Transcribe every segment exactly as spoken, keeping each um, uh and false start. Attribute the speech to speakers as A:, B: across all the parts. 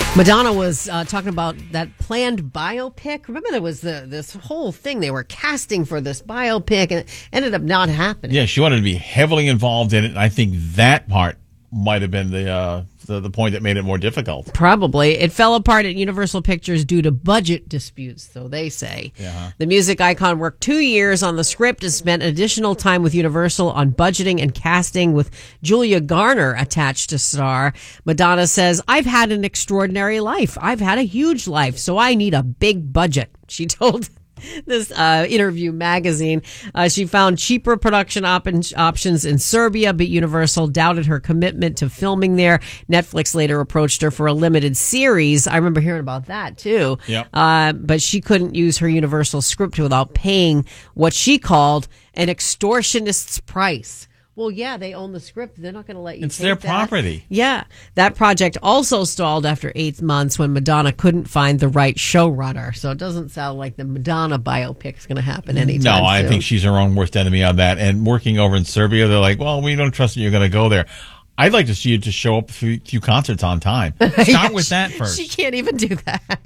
A: Madonna was uh, talking about that planned biopic. Remember, there was the, this whole thing. They were casting for this biopic, and it ended up not happening.
B: Yeah, she wanted to be heavily involved in it, and I think that part might have been the, uh, the the point that made it more difficult.
A: Probably. It fell apart at Universal Pictures due to budget disputes, so they say.
B: Yeah.
A: The music icon worked two years on the script and spent additional time with Universal on budgeting and casting, with Julia Garner attached to star. Madonna says, "I've had an extraordinary life. I've had a huge life, so I need a big budget," she told this uh, interview magazine. Uh, she found cheaper production op- options in Serbia, but Universal doubted her commitment to filming there. Netflix later approached her for a limited series. I remember hearing about that too.
B: Yep.
A: Uh, but she couldn't use her Universal script without paying what she called an extortionist's price. Well, yeah, they own the script. They're not going to let you
B: It's
A: take
B: their
A: that.
B: property.
A: Yeah. That project also stalled after eight months when Madonna couldn't find the right showrunner. So it doesn't sound like the Madonna biopic is going to happen anytime
B: No, I
A: soon.
B: think she's her own worst enemy on that. And working over in Serbia, they're like, well, we don't trust that you're going to go there. I'd like to see you just show up for a few concerts on time. Start
A: Yeah,
B: with
A: she-
B: that first.
A: She can't even do that.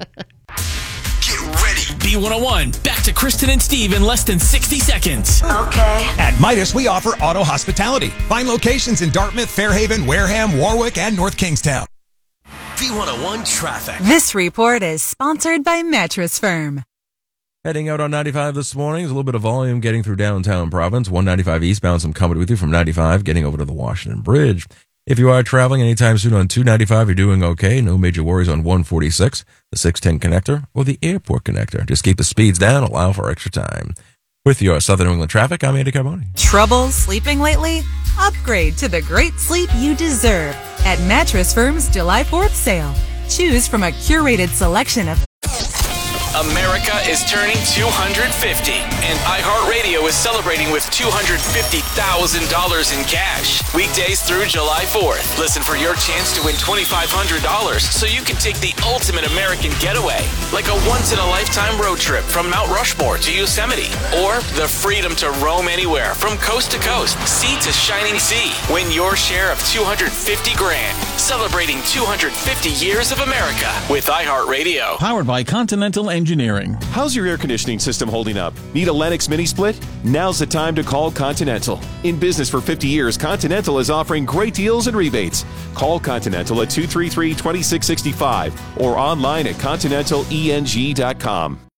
C: Get ready.
D: B one oh one, back to Kristen and Steve in less than sixty seconds.
C: Okay.
E: At Midas, we offer auto hospitality. Find locations in Dartmouth, Fairhaven, Wareham, Warwick, and North Kingstown.
C: B one oh one traffic.
F: This report is sponsored by Mattress Firm.
G: Heading out on ninety-five this morning. There's a little bit of volume getting through downtown Providence. one ninety-five eastbound, some coming with you from ninety-five, getting over to the Washington Bridge. If you are traveling anytime soon on two ninety-five, you're doing okay. No major worries on one forty-six, the six ten connector, or the airport connector. Just keep the speeds down, allow for extra time. With your Southern New England traffic, I'm Andy Carboni.
F: Trouble sleeping lately? Upgrade to the great sleep you deserve at Mattress Firm's July fourth sale. Choose from a curated selection of
D: America is turning two hundred fifty, and iHeartRadio is celebrating with two hundred fifty thousand dollars in cash. Weekdays through July fourth. Listen for your chance to win twenty-five hundred dollars so you can take the ultimate American getaway, like a once-in-a-lifetime road trip from Mount Rushmore to Yosemite, or the freedom to roam anywhere from coast to coast, sea to shining sea. Win your share of two hundred fifty grand, celebrating two hundred fifty years of America with iHeartRadio.
H: Powered by Continental Engineering.
I: How's your air conditioning system holding up? Need a Lennox mini split? Now's the time to call Continental. In business for fifty years, Continental is offering great deals and rebates. Call Continental at two three three, two six six five or online at continental e n g dot com.